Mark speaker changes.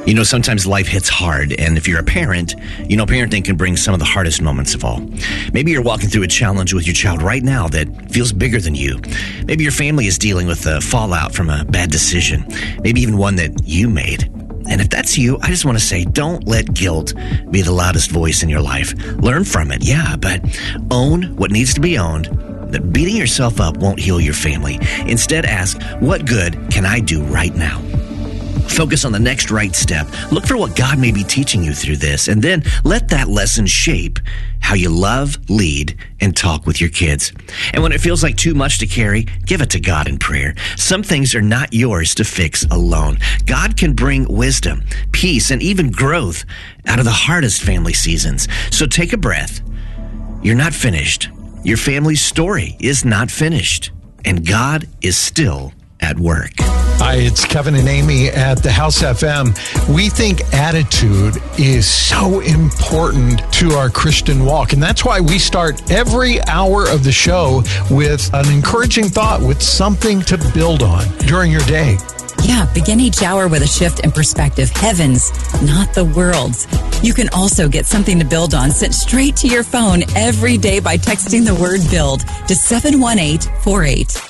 Speaker 1: You know, sometimes life hits hard, and if you're a parent, you know, parenting can bring some of the hardest moments of all. Maybe you're walking through a challenge with your child right now that feels bigger than you. Maybe your family is dealing with the fallout from a bad decision, maybe even one that you made. And if that's you, I just want to say, don't let guilt be the loudest voice in your life. Learn from it, yeah, but own what needs to be owned. That beating yourself up won't heal your family. Instead, ask, what good can I do right now? Focus on the next right step. Look for what God may be teaching you through this, and then let that lesson shape how you love, lead, and talk with your kids. And when it feels like too much to carry, give it to God in prayer. Some things are not yours to fix alone. God can bring wisdom, peace, and even growth out of the hardest family seasons. So take a breath. You're not finished. Your family's story is not finished, and God is still at work.
Speaker 2: Hi, it's Kevin and Amy at the House FM. We think attitude is so important to our Christian walk, and that's why we start every hour of the show with an encouraging thought, with something to build on during your day.
Speaker 3: Yeah, begin each hour with a shift in perspective. Heavens, not the world's. You can also get something to build on sent straight to your phone every day by texting the word BUILD to 71848.